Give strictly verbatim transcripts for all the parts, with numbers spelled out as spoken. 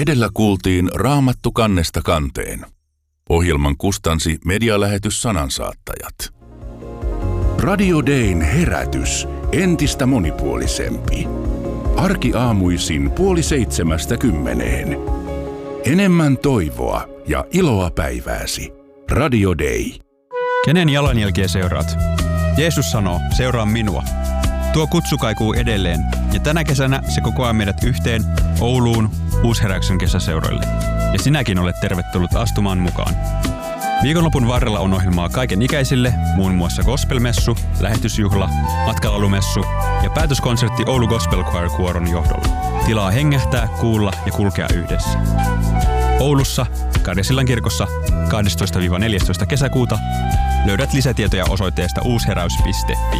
Edellä kuultiin Raamattu kannesta kanteen. Ohjelman kustansi medialähetys Sanansaattajat. Radio Dayn herätys entistä monipuolisempi. Arkiaamuisin puoli seitsemästä kymmeneen. Enemmän toivoa ja iloa päivääsi. Radio Day. Kenen jalanjälkiä seuraat? Jeesus sanoo, seuraa minua. Tuo kutsu kaikuu edelleen, ja tänä kesänä se kokoaa meidät yhteen Ouluun Uusheräyksen kesäseuroille. Ja sinäkin olet tervetullut astumaan mukaan. Viikonlopun varrella on ohjelmaa kaiken ikäisille, muun muassa gospelmessu, lähetysjuhla, matkalallumessu ja päätöskonsertti Oulu Gospel Choir kuoron johdolla. Tilaa hengähtää, kuulla ja kulkea yhdessä. Oulussa, Karjasillan kirkossa kahdestoista neljästoista kesäkuuta löydät lisätietoja osoitteesta uusheräys piste fi.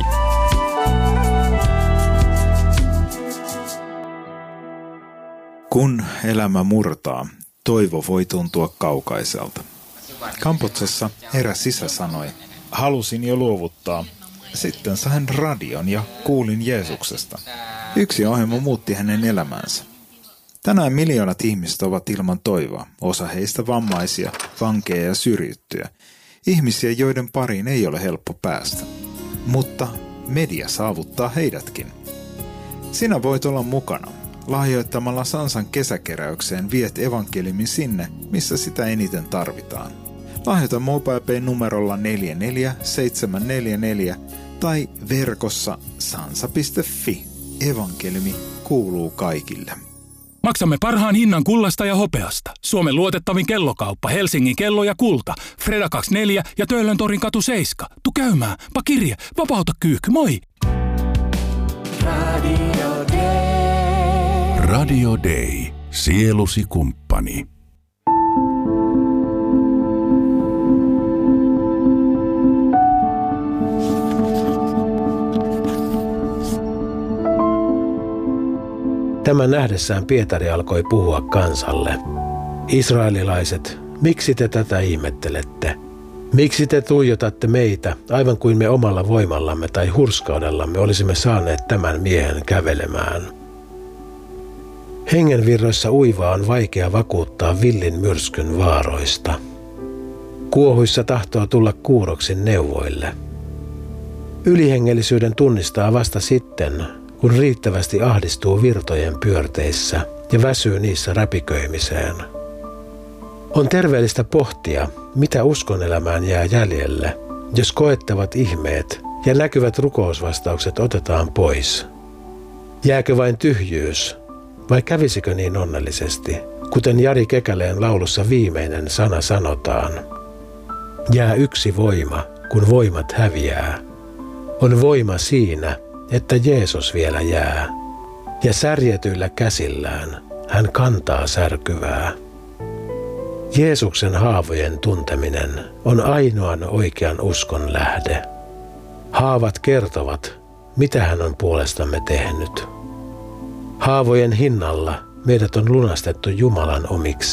Kun elämä murtaa, toivo voi tuntua kaukaiselta. Kamputsessa eräs isä sanoi, halusin jo luovuttaa. Sitten sain radion ja kuulin Jeesuksesta. Yksi ohjelma muutti hänen elämänsä. Tänään miljoonat ihmiset ovat ilman toivoa, osa heistä vammaisia, vankeja ja syrjittyjä. Ihmisiä, joiden pariin ei ole helppo päästä. Mutta media saavuttaa heidätkin. Sinä voit olla mukana. Lahjoittamalla Sansan kesäkeräykseen viet evankeliumin sinne, missä sitä eniten tarvitaan. Lahjoita MobilePay numerolla neljä neljä seitsemän neljä neljä tai verkossa sansa piste fi. Evankeliumi kuuluu kaikille. Maksamme parhaan hinnan kullasta ja hopeasta. Suomen luotettavin kellokauppa, Helsingin kello ja kulta. Freda kaksikymmentäneljä ja Töölön torin katu seitsemän. Tu käymään, pakirje, vapauta kyykky, moi! Radio Day. Radio Day. Sielusi kumppani. Tämän nähdessään Pietari alkoi puhua kansalle. Israelilaiset, miksi te tätä ihmettelette? Miksi te tuijotatte meitä, aivan kuin me omalla voimallamme tai hurskaudellamme olisimme saaneet tämän miehen kävelemään? Hengenvirroissa uivaa on vaikea vakuuttaa villin myrskyn vaaroista. Kuohuissa tahtoo tulla kuuroksin neuvoille. Ylihengellisyyden tunnistaa vasta sitten, kun riittävästi ahdistuu virtojen pyörteissä ja väsyy niissä räpiköimiseen. On terveellistä pohtia, mitä uskonelämään jää jäljelle, jos koettavat ihmeet ja näkyvät rukousvastaukset otetaan pois. Jääkö vain tyhjyys, vai kävisikö niin onnellisesti, kuten Jari Kekäleen laulussa viimeinen sana sanotaan? Jää yksi voima, kun voimat häviää. On voima siinä, että Jeesus vielä jää, ja särjetyillä käsillään hän kantaa särkyvää. Jeesuksen haavojen tunteminen on ainoan oikean uskon lähde. Haavat kertovat, mitä hän on puolestamme tehnyt. Haavojen hinnalla meidät on lunastettu Jumalan omiksi.